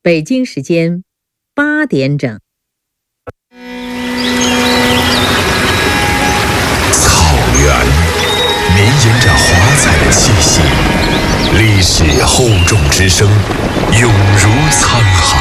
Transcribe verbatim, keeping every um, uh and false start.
北京时间八点整。 草原绵延着华彩的气息，历史厚重之声，永如沧海。